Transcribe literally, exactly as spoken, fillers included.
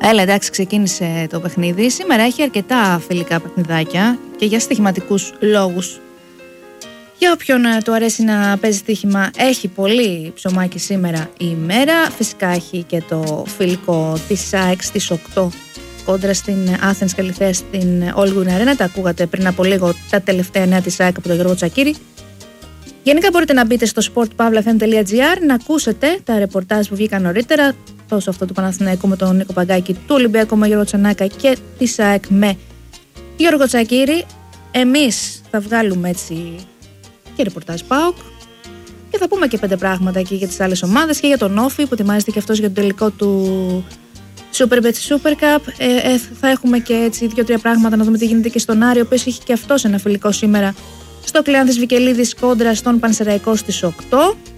Έλα, εντάξει, ξεκίνησε το παιχνίδι. Σήμερα έχει αρκετά φιλικά παιχνιδάκια και για στοιχηματικούς λόγους. Για όποιον του αρέσει να παίζει στοίχημα, έχει πολύ ψωμάκι σήμερα η ημέρα. Φυσικά έχει και το φιλικό της ΑΕΚ στις οκτώ κόντρα στην Athens Καλυθέα στην All Arena. Τα ακούγατε πριν από λίγο τα τελευταία νέα της ΑΕΚ από τον Γιώργο Τσακίρη. Γενικά μπορείτε να μπείτε στο sport pavla f m dot gr να ακούσετε τα ρεπορτάζ που βγήκαν νωρίτερα, τόσο αυτό του Παναθηναϊκού με τον Νίκο Παγκάκη, του Ολυμπιακού με Γιώργο Τσανάκα και της ΑΕΚ με Γιώργο Τσακίρη. Εμείς θα βγάλουμε έτσι και ρεπορτάζ ΠΑΟΚ και θα πούμε και πέντε πράγματα και για τις άλλες ομάδες και για τον Όφη που ετοιμάζεται και αυτός για το τελικό του Superbet Super Cup. Ε, ε, θα έχουμε και έτσι δύο-τρία πράγματα να δούμε τι γίνεται και στον Άρη, ο οποίος έχει και αυτός ένα φιλικό σήμερα στο Κλεάνθης Βικελίδης κόντρα στον Πανσεραϊκό στις οκτώ.